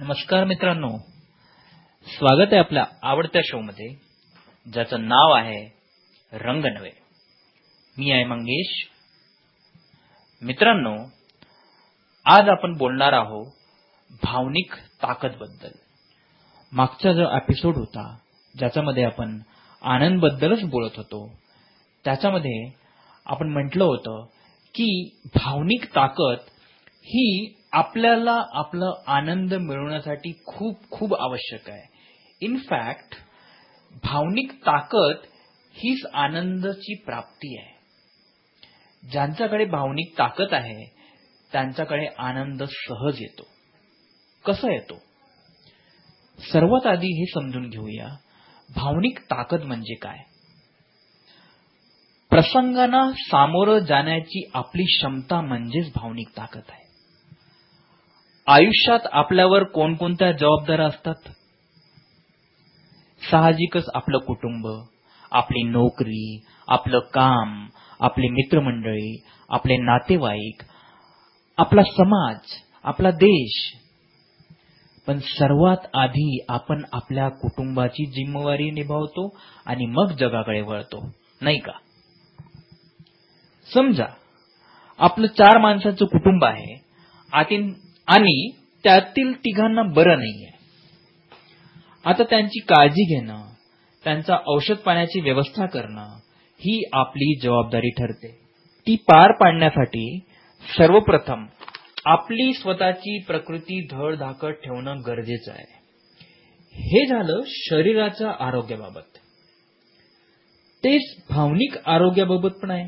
नमस्कार मित्रांनो, स्वागत आहे आपल्या आवडत्या शो मध्ये ज्याचं नाव आहे रंग नवे. मी आहे मंगेश. मित्रांनो, आज आपण बोलणार आहोत भावनिक ताकदबद्दल. मागचा जो एपिसोड होता ज्याच्यामध्ये आपण आनंद बद्दलच बोलत होतो, त्याच्यामध्ये आपण म्हटलं होतं की भावनिक ताकद ही आपल्याला आपला आनंद मिळवण्यासाठी खूप खूप आवश्यक आहे. इनफॅक्ट भावनिक ताकद हीच आनंदाची प्राप्ती आहे. ज्यांच्याकडे भावनिक ताकद आहे त्यांच्याकडे आनंद सहज येतो. कसा येतो? सर्वात आधी हे समजून घेऊया, भावनिक ताकद म्हणजे काय. प्रसंगांना सामोरं जाण्याची आपली क्षमता म्हणजेच भावनिक ताकद आहे. आयुष्यात आपल्यावर कोणकोणत्या जबाबदाऱ्या असतात? साहजिकच आपलं कुटुंब, आपली नोकरी, आपलं काम, आपले मित्रमंडळी, आपले नातेवाईक, आपला समाज, आपला देश. पण सर्वात आधी आपण आपल्या कुटुंबाची जिम्मेवारी निभावतो आणि मग जगाकडे वळतो, नाही का? समजा आपलं 4 माणसाचं कुटुंब आहे आणि त्यातील तिघांना बरं नाहीये. आता त्यांची काळजी घेणं, त्यांचा औषध पाण्याची व्यवस्था करणं ही आपली जबाबदारी ठरते. ती पार पाडण्यासाठी सर्वप्रथम आपली स्वतःची प्रकृती धडधाकट ठेवणं गरजेचं आहे. हे झालं शरीराच्या आरोग्याबाबत. तेच भावनिक आरोग्याबाबत पण आहे.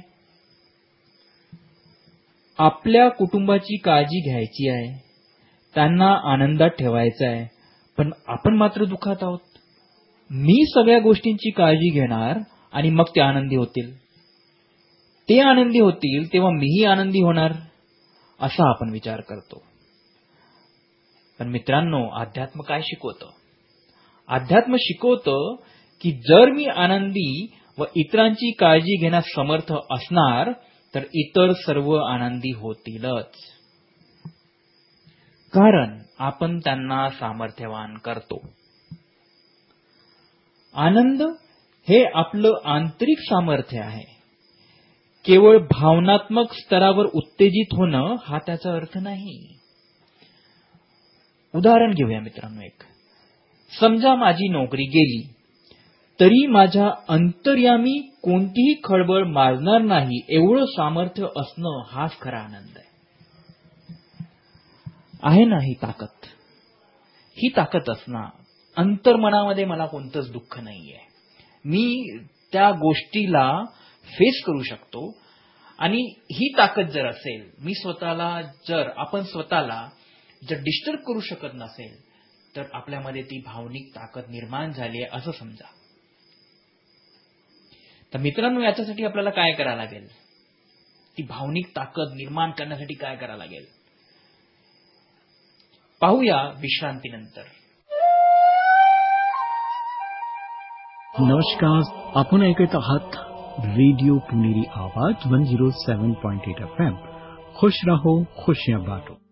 आपल्या कुटुंबाची काळजी घ्यायची आहे, त्यांना आनंदात ठेवायचं आहे, पण आपण मात्र दुःखात आहोत. मी सगळ्या गोष्टींची काळजी घेणार आणि मग ते आनंदी होतील. ते आनंदी होतील तेव्हा मीही आनंदी होणार, असा आपण विचार करतो. पण मित्रांनो, अध्यात्म काय शिकवतं? अध्यात्म शिकवतं की जर मी आनंदी व इतरांची काळजी घेण्यास समर्थ असणार तर इतर सर्व आनंदी होतीलच. कारण आपण त्यांना सामर्थ्यवान करतो. आनंद हे आपलं आंतरिक सामर्थ्य आहे. केवळ भावनात्मक स्तरावर उत्तेजित होणं हा त्याचा अर्थ नाही. उदाहरण घेऊया मित्रांनो एक. समजा माझी नोकरी गेली तरी माझ्या अंतर्यामी कोणतीही खळबळ माजणार नाही एवढं सामर्थ्य असणं हाच खरा आनंद आहे ना. ही ताकद, ही ताकद असणं. अंतर्मनामध्ये मला कोणतंच दुःख नाहीये. मी त्या गोष्टीला फेस करू शकतो. आणि ही ताकद जर असेल, आपण स्वतःला जर डिस्टर्ब करू शकत नसेल तर आपल्यामध्ये ती भावनिक ताकद निर्माण झाली आहे असं समजा. तर मित्रांनो, याच्यासाठी आपल्याला काय करायला लागेल? ती भावनिक ताकद निर्माण करण्यासाठी काय करायला लागेल पाहूया विश्रांतीनंतर. नमस्कार, आपण ऐकत आहात रेडिओ पुणेरी आवाज 107.8 FM. खुश रहो, खुशियां बांटो.